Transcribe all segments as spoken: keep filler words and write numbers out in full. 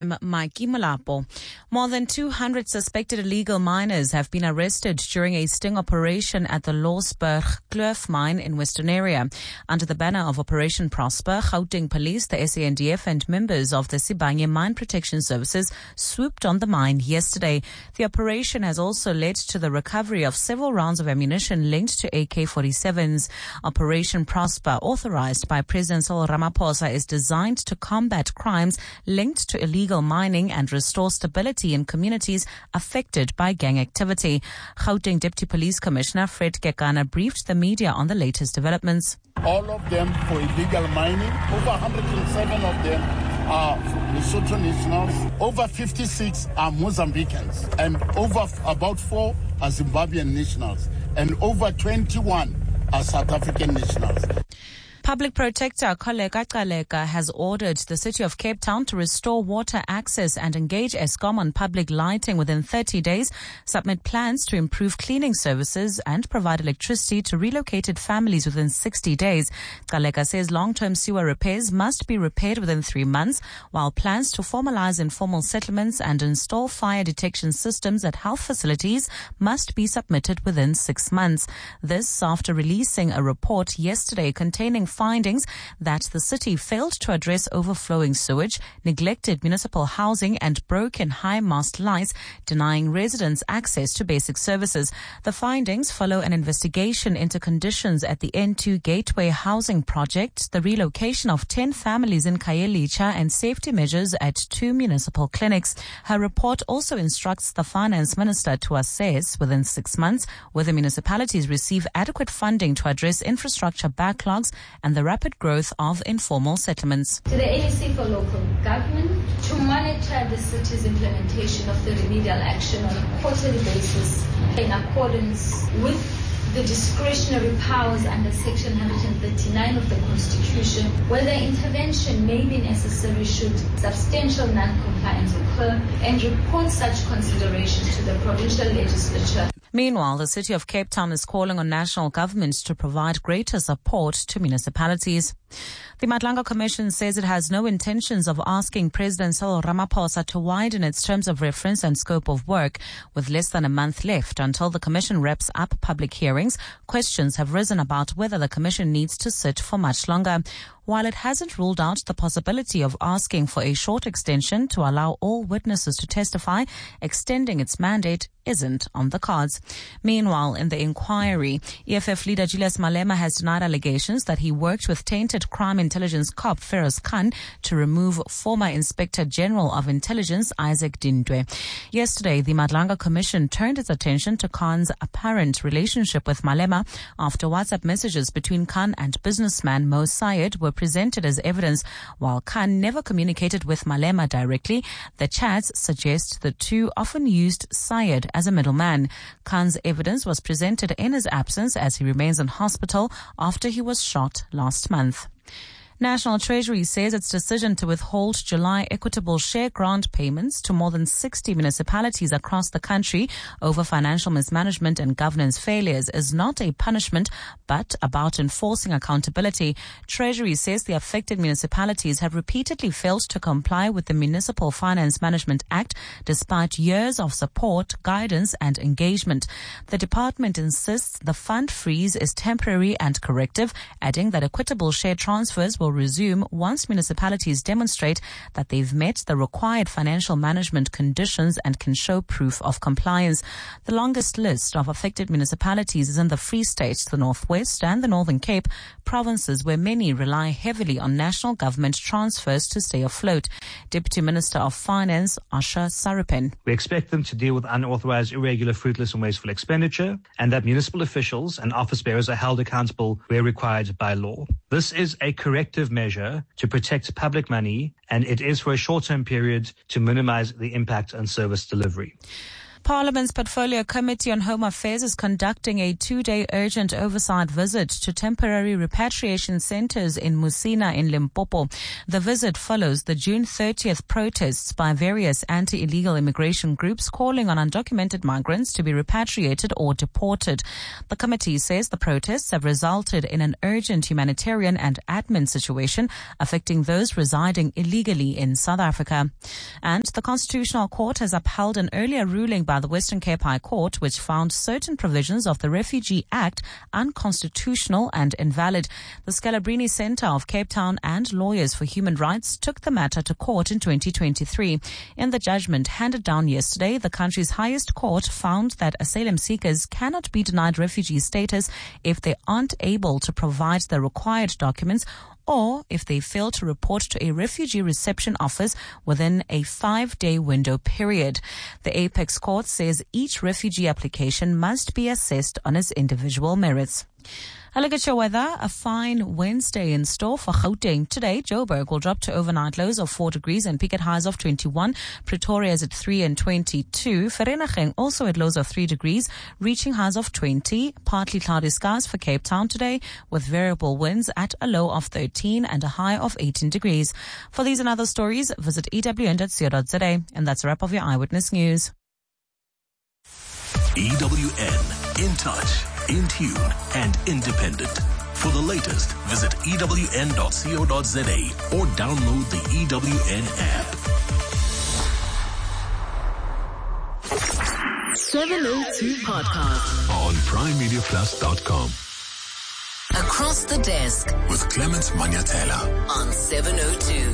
Mikey Malapo. More than two hundred suspected illegal miners have been arrested during a sting operation at the Losberg Kloof mine in Western Area. Under the banner of Operation Prosper, Gauteng Police, the S A N D F and members of the Sibanye Mine Protection Services swooped on the mine yesterday. The operation has also led to the recovery of several rounds of ammunition linked to A K forty-sevens. Operation Prosper, authorized by President Cyril Ramaphosa, is designed to combat crimes linked to illegal mining and restore stability in communities affected by gang activity. Gauteng Deputy Police Commissioner Fred Kekana briefed the media on the latest developments. All of them for illegal mining. Over one hundred seven of them are Lesotho nationals. Over fifty-six are Mozambicans. And over about four are Zimbabwean nationals. And over twenty-one are South African nationals. Public Protector Kholeka Gcaleka has ordered the City of Cape Town to restore water access and engage Eskom on public lighting within thirty days, submit plans to improve cleaning services and provide electricity to relocated families within sixty days. Gcaleka says long-term sewer repairs must be repaired within three months, while plans to formalize informal settlements and install fire detection systems at health facilities must be submitted within six months. This after releasing a report yesterday containing findings that the city failed to address overflowing sewage, neglected municipal housing and broken high-mast lights, denying residents access to basic services. The findings follow an investigation into conditions at the N two Gateway housing project, the relocation of ten families in Khayelitsha and safety measures at two municipal clinics. Her report also instructs the finance minister to assess within six months whether municipalities receive adequate funding to address infrastructure backlogs and the rapid growth of informal settlements. To the A E C for local government to monitor the city's implementation of the remedial action on a quarterly basis in accordance with the discretionary powers under Section one hundred thirty-nine of the Constitution, whether intervention may be necessary should substantial non-compliance occur, and report such considerations to the provincial legislature. Meanwhile, the City of Cape Town is calling on national governments to provide greater support to municipalities. The Madlanga Commission says it has no intentions of asking President Cyril Ramaphosa to widen its terms of reference and scope of work. With less than a month left until the Commission wraps up public hearings, questions have risen about whether the Commission needs to sit for much longer. While it hasn't ruled out the possibility of asking for a short extension to allow all witnesses to testify, extending its mandate isn't on the cards. Meanwhile, in the inquiry, E F F leader Julius Malema has denied allegations that he worked with tainted crime intelligence cop Feroz Khan to remove former Inspector General of Intelligence Isaac Dindwe. Yesterday, the Madlanga Commission turned its attention to Khan's apparent relationship with Malema after WhatsApp messages between Khan and businessman Mo Syed were presented as evidence. While Khan never communicated with Malema directly, the chats suggest the two often used Syed as a middleman. Khan's evidence was presented in his absence as he remains in hospital after he was shot last month. National Treasury says its decision to withhold July equitable share grant payments to more than sixty municipalities across the country over financial mismanagement and governance failures is not a punishment, but about enforcing accountability. Treasury says the affected municipalities have repeatedly failed to comply with the Municipal Finance Management Act despite years of support, guidance and engagement. The department insists the fund freeze is temporary and corrective, adding that equitable share transfers will resume once municipalities demonstrate that they've met the required financial management conditions and can show proof of compliance. The longest list of affected municipalities is in the Free State, the Northwest and the Northern Cape, provinces where many rely heavily on national government transfers to stay afloat. Deputy Minister of Finance, Asha Saripen. We expect them to deal with unauthorized, irregular, fruitless and wasteful expenditure, and that municipal officials and office bearers are held accountable where required by law. This is a corrective measure to protect public money, and it is for a short-term period to minimize the impact on service delivery. Parliament's Portfolio Committee on Home Affairs is conducting a two-day urgent oversight visit to temporary repatriation centres in Musina in Limpopo. The visit follows the June thirtieth protests by various anti-illegal immigration groups calling on undocumented migrants to be repatriated or deported. The committee says the protests have resulted in an urgent humanitarian and admin situation affecting those residing illegally in South Africa. And the Constitutional Court has upheld an earlier ruling by the Western Cape High Court which found certain provisions of the Refugee Act unconstitutional and invalid. The Scalabrini Centre of Cape Town and Lawyers for Human Rights took the matter to court in twenty twenty-three. In the judgment handed down yesterday, the country's highest court found that asylum seekers cannot be denied refugee status if they aren't able to provide the required documents or if they fail to report to a refugee reception office within a five-day window period. The Apex Court says each refugee application must be assessed on its individual merits. A look at your weather. A fine Wednesday in store for Gauteng. Today, Joburg will drop to overnight lows of four degrees and peak at highs of twenty-one. Pretoria is at three and twenty-two. Vereeniging also at lows of three degrees, reaching highs of twenty. Partly cloudy skies for Cape Town today, with variable winds at a low of thirteen and a high of eighteen degrees. For these and other stories, visit e w n dot co dot z a. And that's a wrap of your Eyewitness News. E W N, in touch, in tune, and independent. For the latest, visit e w n dot co dot z a or download the E W N app. seven oh two Podcast On prime media plus dot com. Across the Desk With Clement Manyatela on seven oh two.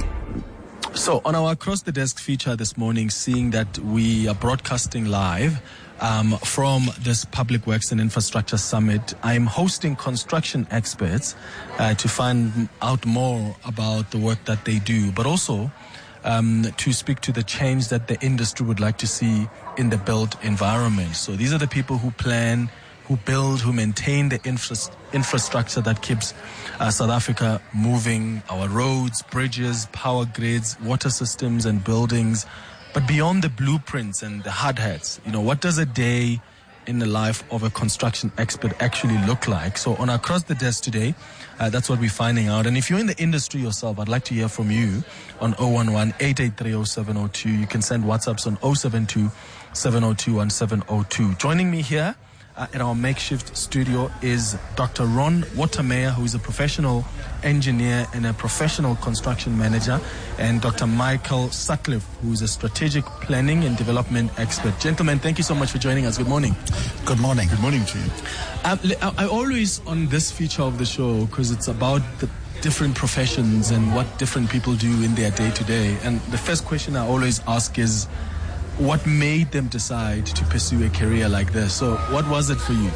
So on our Across the Desk feature this morning, seeing that we are broadcasting live um, from this Public Works and Infrastructure Summit, I'm hosting construction experts uh, to find out more about the work that they do, but also um, to speak to the change that the industry would like to see in the built environment. So these are the people who plan, who build, who maintain the infra- infrastructure that keeps uh, South Africa moving, our roads, bridges, power grids, water systems and buildings. But beyond the blueprints and the hard hats, you know, what does a day in the life of a construction expert actually look like? So on Across the Desk today, uh, that's what we're finding out. And if you're in the industry yourself, I'd like to hear from you on zero one one, eight eight three, zero seven zero two. You can send WhatsApps on zero seven two, seven zero two, one seven zero two. Joining me here Uh, at our makeshift studio is Doctor Ron Watermeyer, who is a professional engineer and a professional construction manager, and Doctor Michael Sutcliffe, who is a strategic planning and development expert. Gentlemen, thank you so much for joining us. Good morning. Good morning. Good morning to you. Um, I, I always, on this feature of the show, because it's about the different professions and what different people do in their day-to-day, and the first question I always ask is, what made them decide to pursue a career like this? So what was it for you?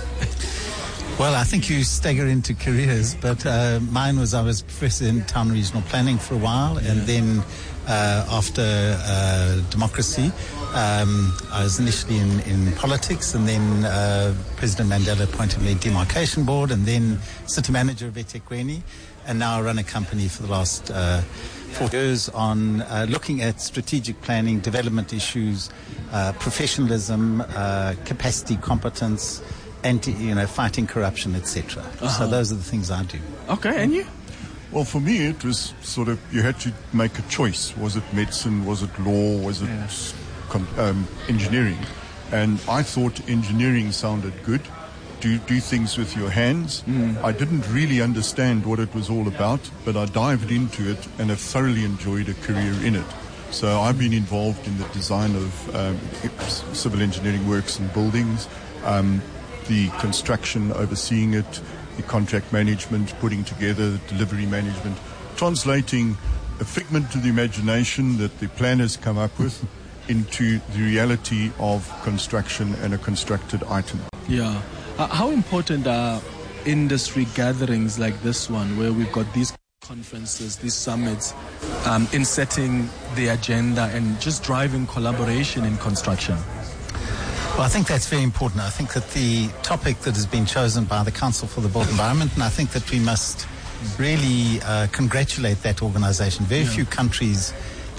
Well, I think you stagger into careers, but uh, mine was I was professor in town regional planning for a while, and yeah. then uh, after uh, democracy, um, I was initially in, in politics, and then uh, President Mandela appointed me demarcation board, and then city manager of eThekwini, and now I run a company for the last uh, four years on uh, looking at strategic planning, development issues, uh, professionalism, uh, capacity, competence, anti, you know, fighting corruption, et cetera. Uh-huh. So those are the things I do. Okay, and you? Well, for me, it was sort of, you had to make a choice. Was it medicine? Was it law? Was it yeah. con- um, engineering? And I thought engineering sounded good. Do, do things with your hands. Mm. I didn't really understand what it was all about, but I dived into it and have thoroughly enjoyed a career in it. So I've been involved in the design of um, civil engineering works and buildings, um, the construction, overseeing it, the contract management, putting together, delivery management, translating a figment of the imagination that the planners come up with into the reality of construction and a constructed item. Yeah. Uh, how important are industry gatherings like this one, where we've got these conferences, these summits, um, in setting the agenda and just driving collaboration in construction? Well, I think that's very important. I think that the topic that has been chosen by the Council for the Built Environment, and I think that we must really uh, congratulate that organization. Very yeah. few countries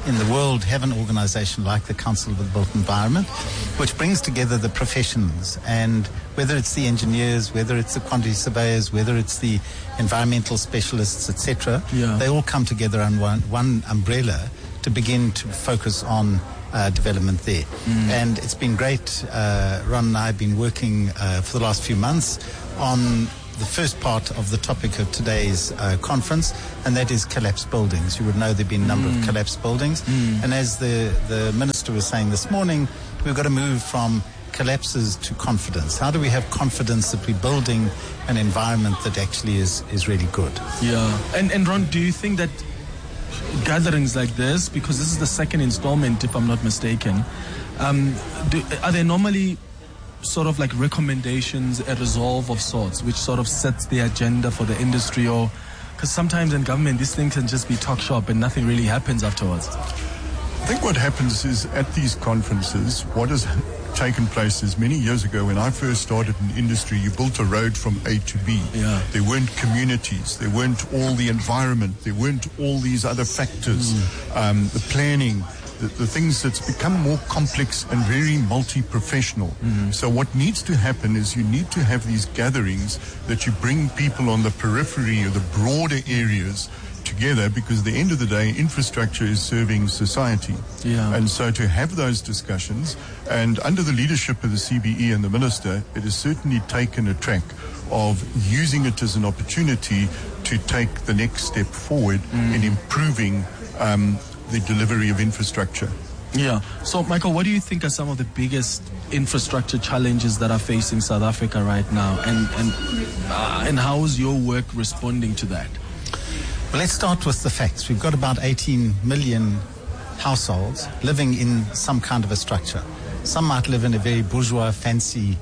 in the world have an organization like the Council of the Built Environment, which brings together the professions, and whether it's the engineers, whether it's the quantity surveyors, whether it's the environmental specialists, et cetera, Yeah. they all come together on one, one umbrella to begin to focus on uh, development there. Mm. And it's been great. Uh, Ron and I have been working uh, for the last few months on the first part of the topic of today's uh, conference, and that is collapsed buildings. You would know there have been a number mm. of collapsed buildings. Mm. And as the, the Minister was saying this morning, we've got to move from collapses to confidence. How do we have confidence that we're building an environment that actually is, is really good? Yeah. And, and Ron, do you think that gatherings like this, because this is the second installment, if I'm not mistaken, um, do, are they normally sort of like recommendations, a resolve of sorts, which sort of sets the agenda for the industry? Or because sometimes in government these things can just be talk shop and nothing really happens afterwards. I think what happens is at these conferences, what has taken place is many years ago when I first started in industry, you built a road from A to B. Yeah. There weren't communities, there weren't all the environment, there weren't all these other factors, mm. um, the planning, the, the things that's become more complex and very multi-professional. Mm-hmm. So what needs to happen is you need to have these gatherings that you bring people on the periphery or the broader areas together, because at the end of the day, infrastructure is serving society. Yeah. And so to have those discussions, and under the leadership of the C B E and the Minister, it has certainly taken a track of using it as an opportunity to take the next step forward mm. in improving um, the delivery of infrastructure. Yeah. So, Michael, what do you think are some of the biggest infrastructure challenges that are facing South Africa right now, and and uh, and how is your work responding to that? Well, let's start with the facts. We've got about eighteen million households living in some kind of a structure. Some might live in a very bourgeois, fancy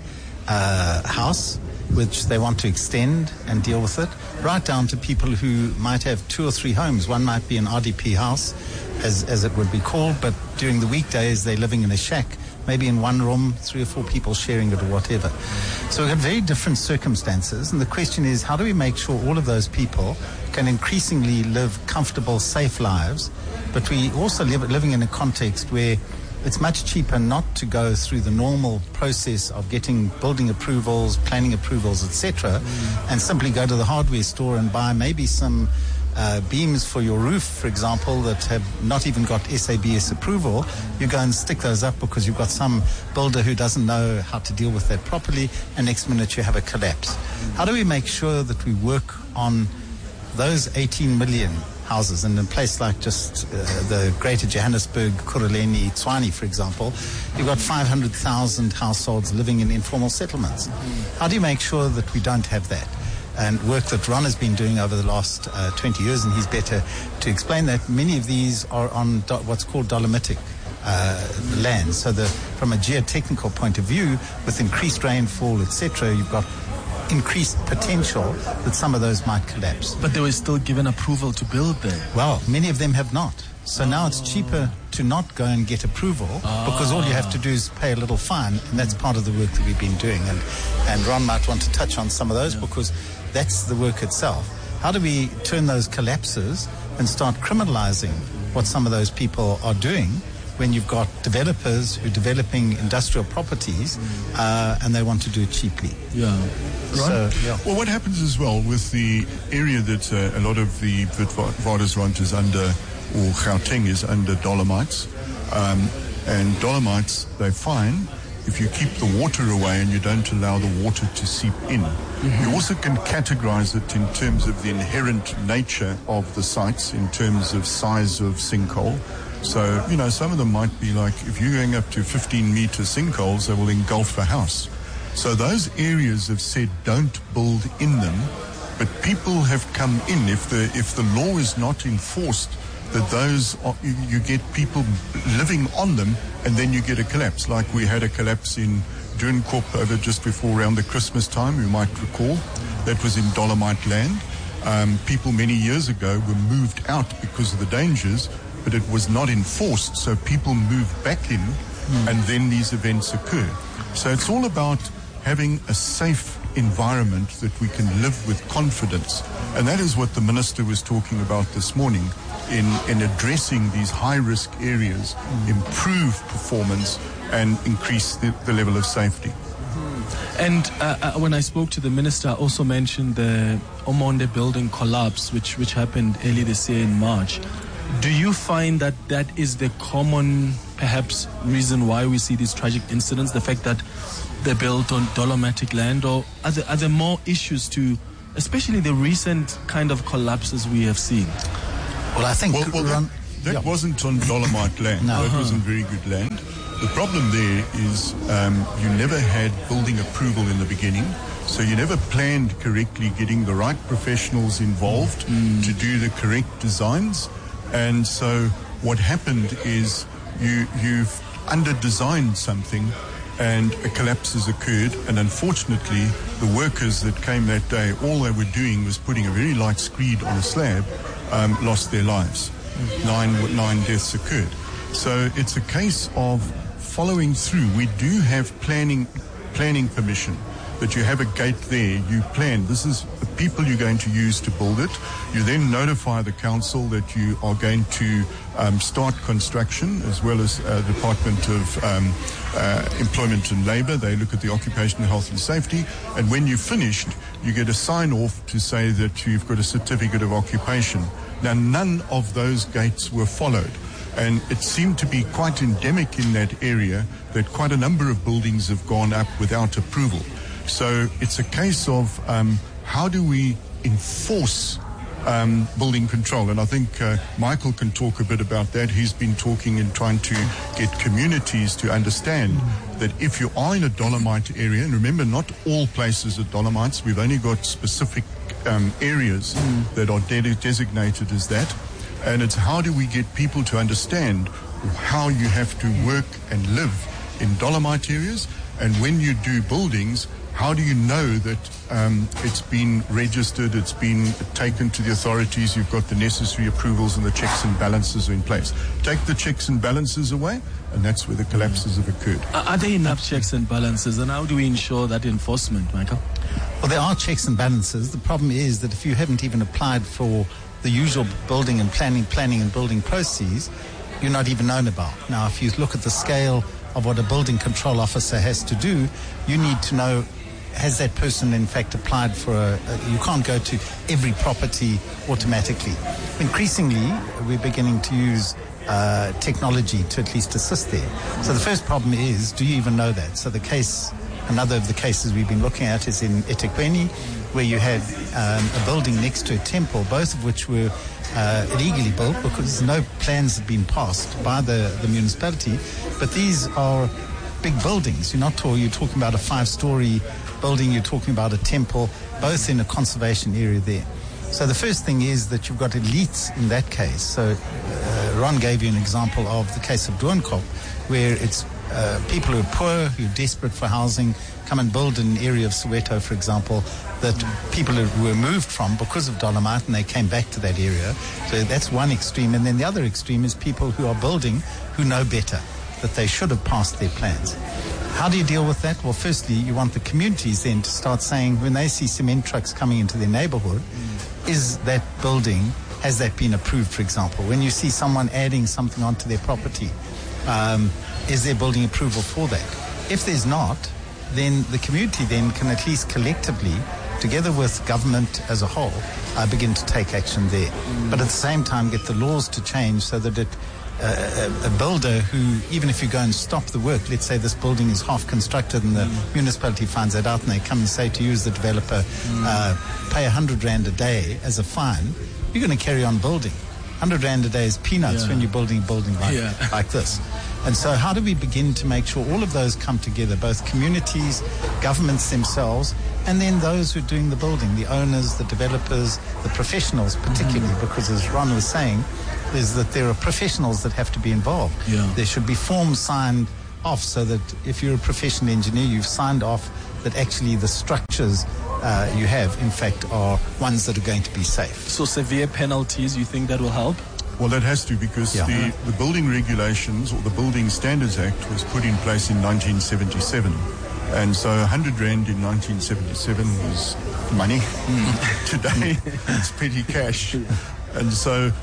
uh, house, which they want to extend and deal with it, right down to people who might have two or three homes. One might be an R D P house, as, as it would be called, but during the weekdays they're living in a shack, maybe in one room, three or four people sharing it or whatever. So we've got very different circumstances, and the question is, how do we make sure all of those people can increasingly live comfortable, safe lives, but we also live living in a context where it's much cheaper not to go through the normal process of getting building approvals, planning approvals, et cetera, mm. and simply go to the hardware store and buy maybe some uh, beams for your roof, for example, that have not even got S A B S approval. You go and stick those up because you've got some builder who doesn't know how to deal with that properly, and next minute you have a collapse. Mm. How do we make sure that we work on those eighteen million houses, and in a place like just uh, the greater Johannesburg, Kuruleni, Tshwane, for example, you've got five hundred thousand households living in informal settlements. Mm. How do you make sure that we don't have that? And work that Ron has been doing over the last uh, twenty years, and he's better to explain that. Many of these are on do- what's called dolomitic uh, land. So the, from a geotechnical point of view, with increased rainfall, et cetera, you've got increased potential that some of those might collapse. But they were still given approval to build there. Well, many of them have not. So oh. now it's cheaper to not go and get approval oh. because all you have to do is pay a little fine, and that's part of the work that we've been doing. And, and Ron might want to touch on some of those yeah. because that's the work itself. How do we turn those collapses and start criminalizing what some of those people are doing when you've got developers who are developing industrial properties uh, and they want to do it cheaply? Yeah. Right. So, yeah. Well, what happens as well with the area that uh, a lot of the Witwatersrand is under, or Gauteng is under dolomites, um, and dolomites, they're fine if you keep the water away and you don't allow the water to seep in. Mm-hmm. You also can categorize it in terms of the inherent nature of the sites, in terms of size of sinkhole. So, you know, some of them might be like, if you're going up to fifteen meter sinkholes, they will engulf a house. So those areas have said don't build in them, but people have come in. If the if the law is not enforced, that those are, you, you get people living on them, and then you get a collapse. Like we had a collapse in Durnkorp over just before around the Christmas time, you might recall. That was in Dolomite land. Um, people many years ago were moved out because of the dangers, but it was not enforced, so people moved back in, mm. and then these events occur. So it's all about having a safe environment that we can live with confidence. And that is what the Minister was talking about this morning. in, in addressing these high-risk areas, mm. improve performance and increase the, the level of safety. And uh, uh, when I spoke to the minister, I also mentioned the Omonde building collapse, which, which happened early this year in March. Do you find that that is the common, perhaps, reason why we see these tragic incidents, the fact that they're built on dolomitic land, or are there, are there more issues to, especially the recent kind of collapses we have seen? Well, I think... Well, well that, that yeah. wasn't on dolomite land. No. That Uh-huh. wasn't very good land. The problem there is um, you never had building approval in the beginning, so you never planned correctly getting the right professionals involved mm. to do the correct designs. And so what happened is you, you've under-designed something and a collapse has occurred, and unfortunately the workers that came that day, all they were doing was putting a very light screed on a slab, um, lost their lives. Nine, nine deaths occurred. So it's a case of following through. We do have planning planning permission, that you have a gate there, you plan, this is the people you're going to use to build it. You then notify the council that you are going to um, start construction, as well as uh, Department of um, uh, Employment and Labour. They look at the occupational health and safety, and when you've finished, you get a sign-off to say that you've got a certificate of occupation. Now, none of those gates were followed. And it seemed to be quite endemic in that area that quite a number of buildings have gone up without approval. So it's a case of um, how do we enforce um, building control? And I think uh, Michael can talk a bit about that. He's been talking and trying to get communities to understand mm. that if you are in a dolomite area, and remember, not all places are dolomites, we've only got specific um, areas mm. that are de- designated as that. And it's how do we get people to understand how you have to work and live in dolomite areas, and when you do buildings, how do you know that um, it's been registered, it's been taken to the authorities, you've got the necessary approvals and the checks and balances are in place. Take the checks and balances away, and that's where the collapses have occurred. Are there enough checks and balances, and how do we ensure that enforcement, Michael? Well, there are checks and balances. The problem is that if you haven't even applied for the usual building and planning, planning and building processes, you're not even known about. Now, if you look at the scale of what a building control officer has to do, you need to know, has that person in fact applied for a, a you can't go to every property automatically. Increasingly, we're beginning to use uh, technology to at least assist there. So the first problem is, do you even know that? So the case, another of the cases we've been looking at is in eThekwini, where you had um, a building next to a temple, both of which were uh, illegally built because no plans had been passed by the, the municipality. But these are big buildings. You're not talking, you're talking about a five-story building, you're talking about a temple, both in a conservation area there. So the first thing is that you've got elites in that case. So uh, Ron gave you an example of the case of Doornkop, where it's uh, people who are poor, who are desperate for housing, come and build in an area of Soweto, for example, that people were moved from because of dolomite, and they came back to that area. So that's one extreme. And then the other extreme is people who are building who know better, that they should have passed their plans. How do you deal with that? Well, firstly, you want the communities then to start saying, when they see cement trucks coming into their neighborhood, mm. is that building, has that been approved, for example? When you see someone adding something onto their property, um, is there building approval for that? If there's not, then the community then can at least collectively, together with government as a whole, uh, begin to take action there. Mm. But at the same time, get the laws to change so that it Uh, a, a builder who, even if you go and stop the work, let's say this building is half constructed and the mm. municipality finds that out and they come and say to you as the developer, mm. uh, pay a hundred rand a day as a fine, you're going to carry on building. Hundred rand a day is peanuts yeah. when you're building a building like, yeah. like this. And so how do we begin to make sure all of those come together, both communities, governments themselves, and then those who are doing the building, the owners, the developers, the professionals particularly, mm. because as Ron was saying, is that there are professionals that have to be involved. Yeah. There should be forms signed off so that if you're a professional engineer, you've signed off that actually the structures uh, you have, in fact, are ones that are going to be safe. So severe penalties, you think that will help? Well, that has to, because yeah. the, the Building Regulations, or the Building Standards Act, was put in place in nineteen seventy-seven. And so one hundred rand in nineteen seventy-seven was money. Mm. Today, it's petty cash. And so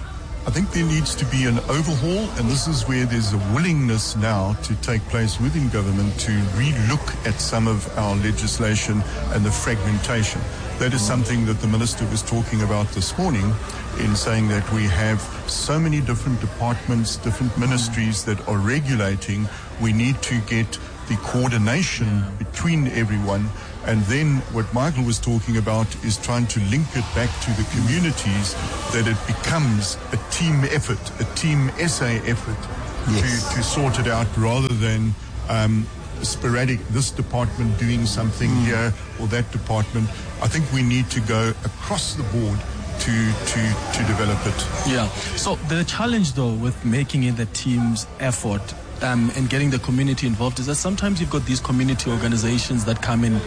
I think there needs to be an overhaul, and this is where there's a willingness now to take place within government to re-look at some of our legislation and the fragmentation. That is something that the Minister was talking about this morning in saying that we have so many different departments, different ministries that are regulating. We need to get the coordination between everyone. And then what Michael was talking about is trying to link it back to the communities, that it becomes a team effort, a team S A effort yes. to, to sort it out rather than um, sporadic, this department doing something mm. here or that department. I think we need to go across the board to to to develop it. Yeah. So the challenge, though, with making it the team's effort um, and getting the community involved is that sometimes you've got these community organizations that come in,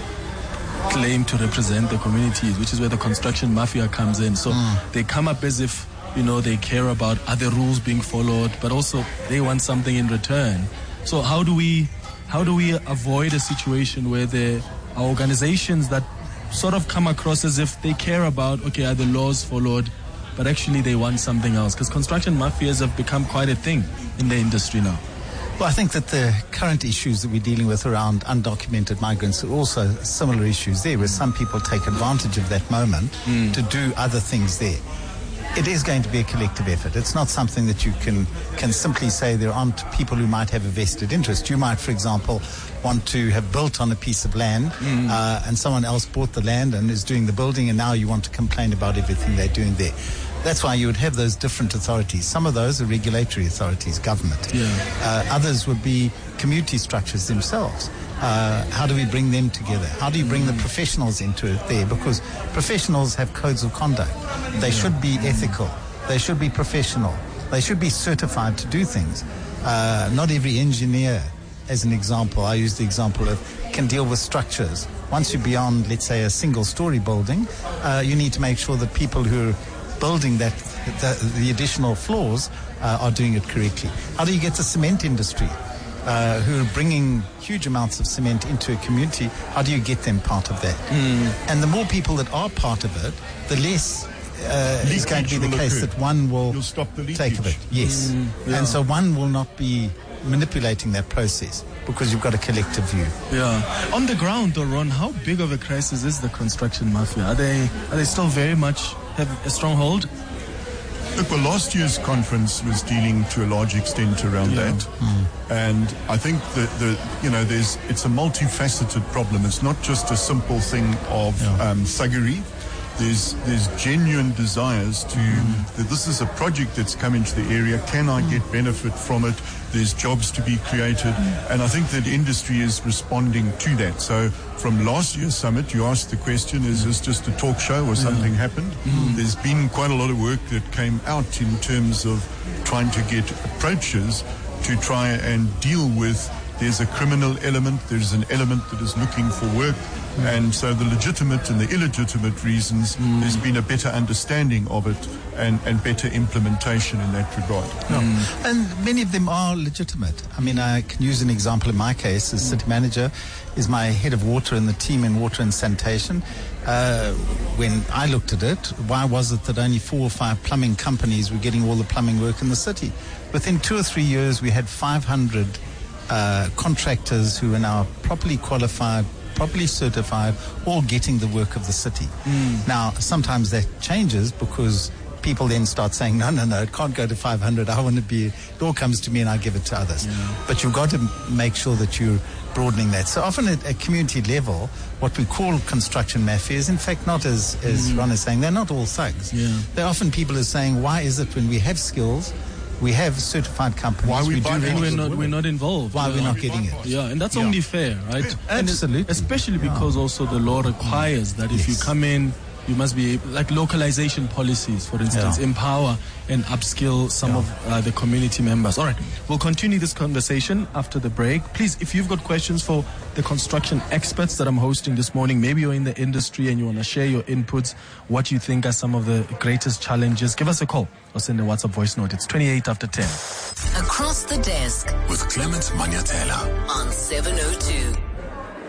claim to represent the communities, which is where the construction mafia comes in. So mm. they come up as if, you know, they care about other rules being followed, but also they want something in return. So how do we how do we avoid a situation where there are organizations that sort of come across as if they care about, okay, are the laws followed, but actually they want something else? Because construction mafias have become quite a thing in the industry now. Well, I think that the current issues that we're dealing with around undocumented migrants are also similar issues there, where some people take advantage of that moment mm. to do other things there. It is going to be a collective effort. It's not something that you can can simply say there aren't people who might have a vested interest. You might, for example, want to have built on a piece of land mm. uh, and someone else bought the land and is doing the building, and now you want to complain about everything they're doing there. That's why you would have those different authorities. Some of those are regulatory authorities, government. Yeah. Uh, others would be community structures themselves. Uh, how do we bring them together? How do you bring the professionals into it there? Because professionals have codes of conduct. They should be ethical. They should be professional. They should be certified to do things. Uh, not every engineer, as an example, I use the example of, can deal with structures. Once you're beyond, let's say, a single-story building, uh, you need to make sure that people who are building that, the, the additional floors uh, are doing it correctly. How do you get the cement industry? Uh, who are bringing huge amounts of cement into a community, how do you get them part of that? Mm. And the more people that are part of it, the less uh, is going to be the case occur. That one will stop the take of it. Yes. Mm, yeah. And so one will not be manipulating that process because you've got a collective view. Yeah. On the ground, though, Ron, how big of a crisis is the construction mafia? Are they are they still very much have a stronghold? Look, well, last year's conference was dealing to a large extent around yeah. that, mm. and I think that the you know there's it's a multifaceted problem. It's not just a simple thing of yeah. um, thuggery. There's there's genuine desires to mm. that this is a project that's come into the area. Can I mm. get benefit from it? There's jobs to be created, mm. and I think that industry is responding to that. So from last year's summit, you asked the question, is this just a talk show or something yeah. happened? Mm. There's been quite a lot of work that came out in terms of trying to get approaches to try and deal with. There's a criminal element, there's an element that is looking for work, mm. and so the legitimate and the illegitimate reasons, mm. there's been a better understanding of it and, and better implementation in that regard. Yeah. Mm. And many of them are legitimate. I mean, I can use an example in my case. As city manager is my head of water and the team in water and sanitation. Uh, when I looked at it, why was it that only four or five plumbing companies were getting all the plumbing work in the city? Within two or three years, we had five hundred Uh, contractors who are now properly qualified, properly certified, all getting the work of the city. Mm. Now, sometimes that changes because people then start saying, no, no, no, it can't go to five hundred. I want to be, it all comes to me and I give it to others. Yeah. But you've got to make sure that you're broadening that. So often at a community level, what we call construction mafia is in fact not as, as mm. Ron is saying, they're not all thugs. Yeah. They're often people who are saying, why is it when we have skills, we have certified companies. Why we, we do really we're not we're not involved. Why yeah. we're not getting it? Yeah, and that's yeah. only fair, right? Yeah, absolutely. And especially because yeah. also the law requires that if yes. you come in, you must be able, like localization policies, for instance, yeah. empower and upskill some yeah. of uh, the community members. All right, we'll continue this conversation after the break. Please, if you've got questions for the construction experts that I'm hosting this morning, maybe you're in the industry and you want to share your inputs, what you think are some of the greatest challenges, give us a call or send a WhatsApp voice note. It's twenty-eight after ten. Across the Desk with Clement Manyatela on seven oh two.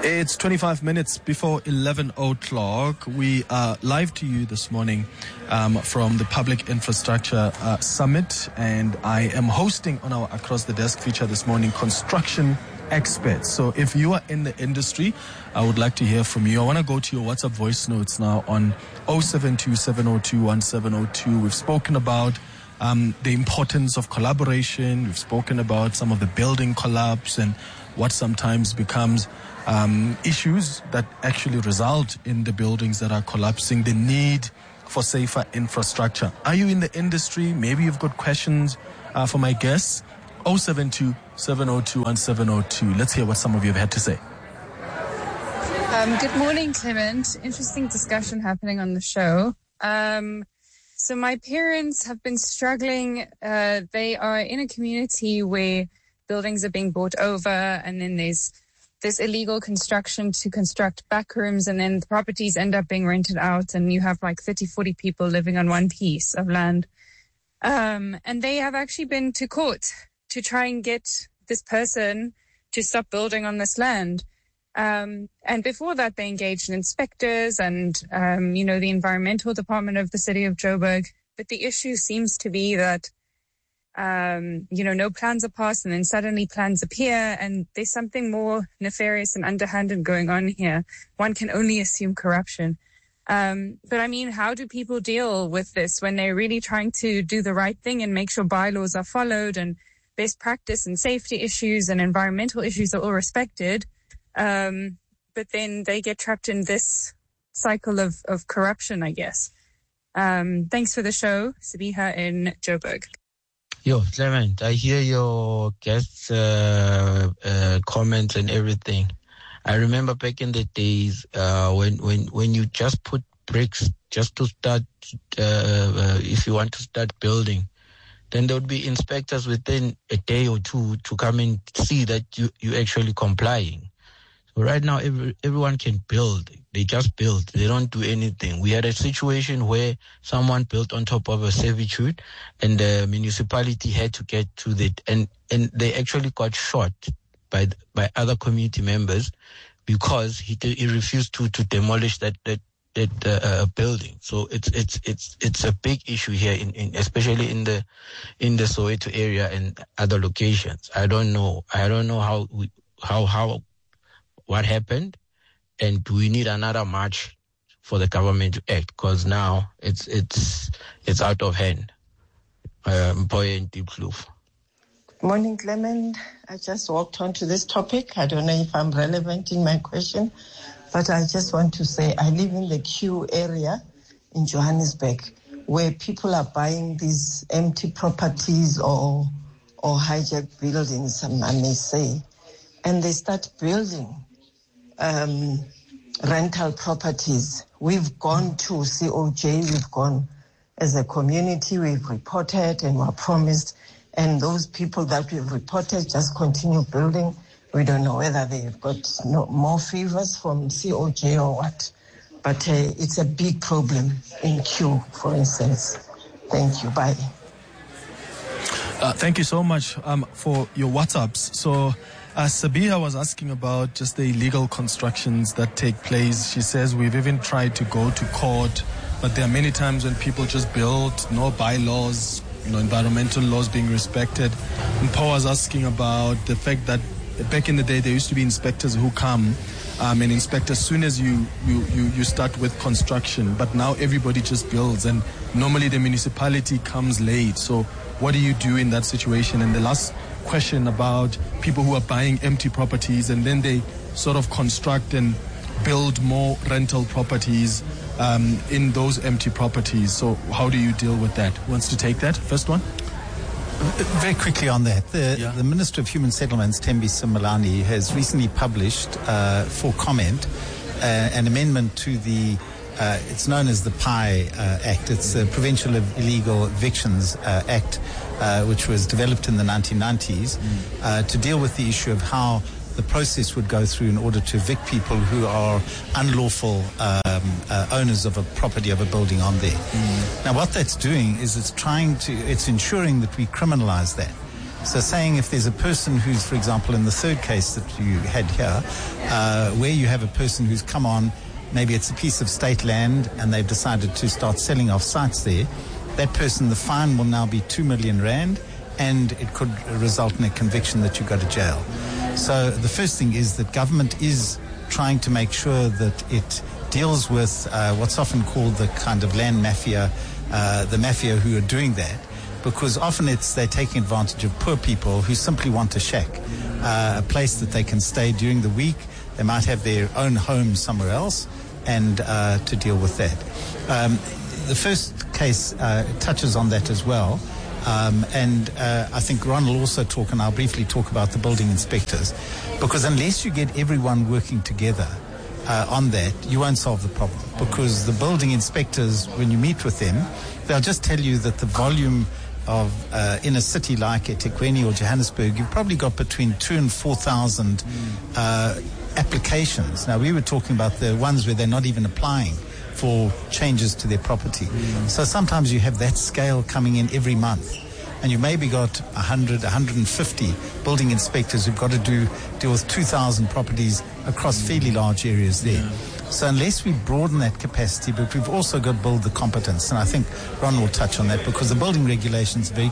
It's twenty-five minutes before eleven o'clock. We are live to you this morning um, from the Public Infrastructure uh, Summit, and I am hosting on our Across the Desk feature this morning construction experts. So if you are in the industry, I would like to hear from you. I want to go to your WhatsApp voice notes now on oh seven two, seven oh two, one seven oh two. We've spoken about um, the importance of collaboration. We've spoken about some of the building collapse and what sometimes becomes Um, issues that actually result in the buildings that are collapsing, the need for safer infrastructure. Are you in the industry? Maybe you've got questions uh, for my guests. oh seven two, seven oh two, one seven oh two. Let's hear what some of you have had to say. Um, good morning, Clement. Interesting discussion happening on the show. Um, so my parents have been struggling. Uh, they are in a community where buildings are being bought over, and then there's There's illegal construction to construct back rooms, and then the properties end up being rented out, and you have like thirty, forty people living on one piece of land. Um, and they have actually been to court to try and get this person to stop building on this land. Um, and before that, they engaged in inspectors and, um, you know, the environmental department of the city of Joburg. But the issue seems to be that Um, you know, no plans are passed, and then suddenly plans appear, and there's something more nefarious and underhanded going on here. One can only assume corruption. Um, but I mean, how do people deal with this when they're really trying to do the right thing and make sure bylaws are followed and best practice and safety issues and environmental issues are all respected? Um, but then they get trapped in this cycle of, of corruption, I guess. Um, thanks for the show, Sabiha in Joburg. Yo, Clement, I hear your guests' uh, uh, comments and everything. I remember back in the days uh, when, when, when you just put bricks just to start, uh, uh, if you want to start building, then there would be inspectors within a day or two to come and see that you, you actually complying. So right now, every, everyone can build. They just build. They don't do anything. We had a situation where someone built on top of a servitude, and the municipality had to get to it, and, and they actually got shot by by other community members because he he refused to, to demolish that that that uh, building. So it's it's it's it's a big issue here, in, in especially in the in the Soweto area and other locations. I don't know. I don't know how we, how how. what happened, and do we need another march for the government to act? Because now it's it's it's out of hand. Um, Good morning, Clement. I just walked onto this topic. I don't know if I'm relevant in my question, but I just want to say I live in the Q area in Johannesburg, where people are buying these empty properties or or hijacked buildings, I may say, and they start building Um, rental properties. We've gone to C O J, we've gone as a community, we've reported and were promised, and those people that we've reported just continue building. We don't know whether they've got no, more favors from C O J or what, but uh, it's a big problem in Q, for instance. Thank you. Bye. Uh, thank you so much um, for your WhatsApps. So Uh, Sabiha was asking about just the illegal constructions that take place. She says we've even tried to go to court, but there are many times when people just build, no bylaws, you know, environmental laws being respected. And Paul was asking about the fact that back in the day there used to be inspectors who come um, and inspect as soon as you, you, you, you start with construction, but now everybody just builds, and normally the municipality comes late. So what do you do in that situation? And the last question about people who are buying empty properties and then they sort of construct and build more rental properties um, in those empty properties. So how do you deal with that? Who wants to take that? First one? Very quickly on that, the, yeah. the Minister of Human Settlements, Thembi Simelane, has recently published uh, for comment uh, an amendment to the Uh, it's known as the P I uh, Act. It's the Prevention of Illegal Evictions uh, Act, uh, which was developed in the nineteen nineties mm. uh, to deal with the issue of how the process would go through in order to evict people who are unlawful um, uh, owners of a property, of a building on there. Mm. Now, what that's doing is it's trying to, it's ensuring that we criminalize that. So saying if there's a person who's, for example, in the third case that you had here, uh, where you have a person who's come on, maybe it's a piece of state land and they've decided to start selling off sites there, that person, the fine will now be two million rand, and it could result in a conviction that you go to jail. So the first thing is that government is trying to make sure that it deals with uh, what's often called the kind of land mafia, uh, the mafia who are doing that, because often it's they're taking advantage of poor people who simply want a shack, uh, a place that they can stay during the week. They might have their own home somewhere else, and uh, to deal with that. Um, the first case uh, touches on that as well. Um, and uh, I think Ron will also talk, and I'll briefly talk about the building inspectors, because unless you get everyone working together uh, on that, you won't solve the problem. Because the building inspectors, when you meet with them, they'll just tell you that the volume of uh, in a city like eThekwini or Johannesburg, you've probably got between two and four thousand uh, applications. Now, we were talking about the ones where they're not even applying for changes to their property. Mm. So sometimes you have that scale coming in every month, and you maybe got one hundred, one hundred fifty building inspectors who've got to do deal with two thousand properties across mm. fairly large areas there. Yeah. So unless we broaden that capacity, but we've also got to build the competence, and I think Ron will touch on that, because the building regulations are very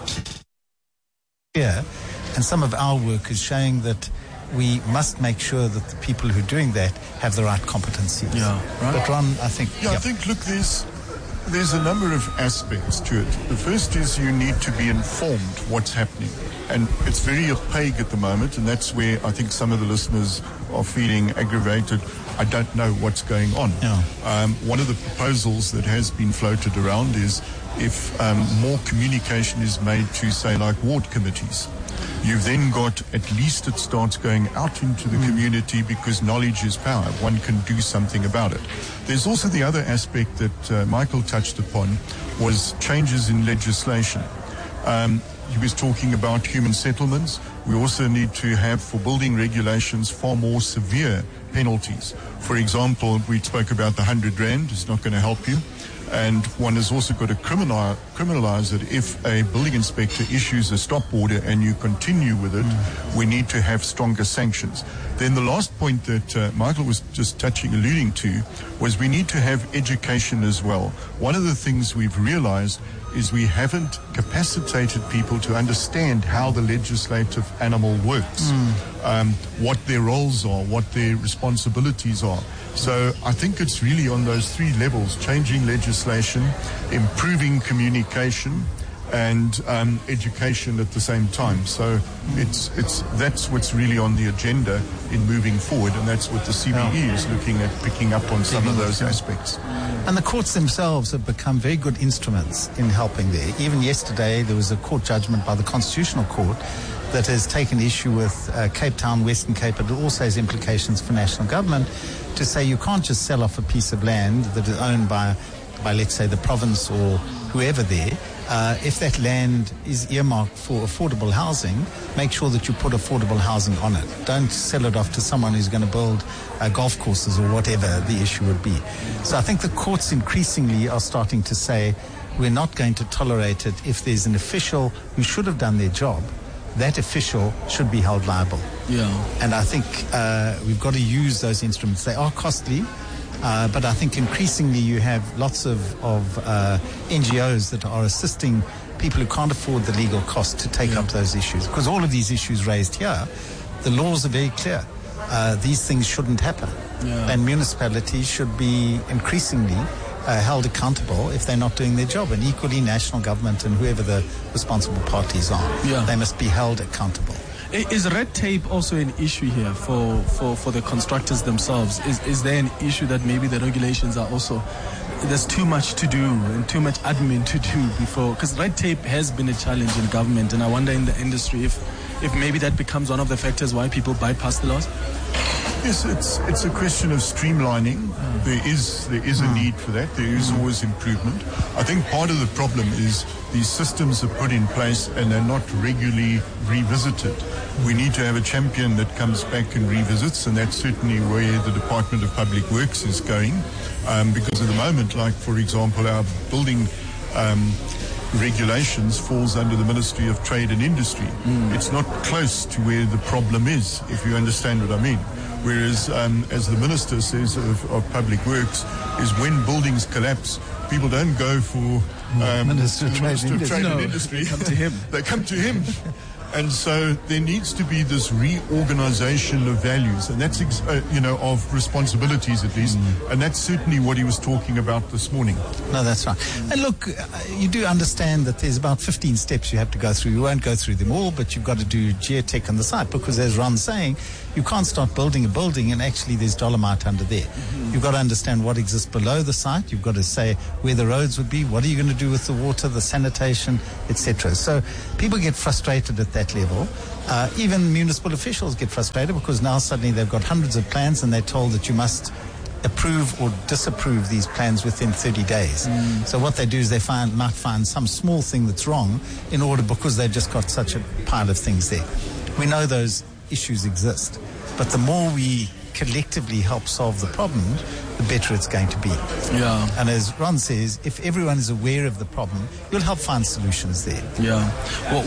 clear, and some of our work is showing that we must make sure that the people who are doing that have the right competencies. Yeah, right. But Ron, I think... Yeah, yeah. I think, look, there's, there's a number of aspects to it. The first is you need to be informed what's happening. And it's very opaque at the moment, and that's where I think some of the listeners are feeling aggravated. I don't know what's going on. Yeah. Um, one of the proposals that has been floated around is if um, more communication is made to, say, like ward committees. You've then got, at least it starts going out into the mm. community, because knowledge is power. One can do something about it. There's also the other aspect that uh, Michael touched upon, was changes in legislation. Um, he was talking about human settlements. We also need to have, for building regulations, far more severe penalties. For example, we spoke about the one hundred rand. It's not going to help you. And one has also got to criminal, criminalize it. If a building inspector issues a stop order and you continue with it, mm. we need to have stronger sanctions. Then the last point that uh, Michael was just touching, alluding to, was we need to have education as well. One of the things we've realized is we haven't capacitated people to understand how the legislative animal works, mm. um, what their roles are, what their responsibilities are. So I think it's really on those three levels: changing legislation, improving communication, and um, education at the same time. So it's it's that's what's really on the agenda in moving forward, and that's what the C B E is looking at, picking up on some of those aspects. And the courts themselves have become very good instruments in helping there. Even yesterday, there was a court judgment by the Constitutional Court that has taken issue with uh, Cape Town, Western Cape, but it also has implications for national government, to say you can't just sell off a piece of land that is owned by, by let's say, the province or whoever there. Uh, if that land is earmarked for affordable housing, make sure that you put affordable housing on it. Don't sell it off to someone who's going to build uh, golf courses or whatever the issue would be. So I think the courts increasingly are starting to say we're not going to tolerate it. If there's an official who should have done their job, that official should be held liable. Yeah. And I think uh, we've got to use those instruments. They are costly, uh, but I think increasingly you have lots of, of uh, N G Os that are assisting people who can't afford the legal cost to take yeah. up those issues. Because all of these issues raised here, the laws are very clear. Uh, these things shouldn't happen. Yeah. And municipalities should be increasingly Uh, held accountable if they're not doing their job, and equally national government and whoever the responsible parties are, yeah. they must be held accountable. Is red tape also an issue here for, for, for the constructors themselves? Is is there an issue that maybe the regulations are also, there's too much to do and too much admin to do before? Because red tape has been a challenge in government, and I wonder in the industry if, if maybe that becomes one of the factors why people bypass the laws? Yes, it's it's a question of streamlining. Mm. There is there is a mm. need for that. There is mm. always improvement. I think part of the problem is these systems are put in place and they're not regularly revisited. We need to have a champion that comes back and revisits, and that's certainly where the Department of Public Works is going. Um, because at the moment, like for example, our building um, regulations falls under the Ministry of Trade and Industry. Mm. It's not close to where the problem is, if you understand what I mean. Whereas, um, as the Minister says of, of Public Works, is when buildings collapse, people don't go for um, Minister of Trade, Minister of Trade no, and Industry. They come to him. They come to him. And so there needs to be this reorganization of values, and that's, ex- uh, you know, of responsibilities at least. Mm. And that's certainly what he was talking about this morning. No, that's right. And look, uh, you do understand that there's about fifteen steps you have to go through. You won't go through them all, but you've got to do geotech on the site because, as Ron's saying, you can't start building a building and actually there's dolomite under there. Mm-hmm. You've got to understand what exists below the site. You've got to say where the roads would be. What are you going to do with the water, the sanitation, et cetera. So people get frustrated at that level. Uh, even municipal officials get frustrated because now suddenly they've got hundreds of plans and they're told that you must approve or disapprove these plans within thirty days. Mm. So what they do is they find might find some small thing that's wrong in order because they've just got such a pile of things there. We know those issues exist, but the more we collectively help solve the problem, the better it's going to be. Yeah. And as Ron says, if everyone is aware of the problem, you'll help find solutions there. Yeah. Well,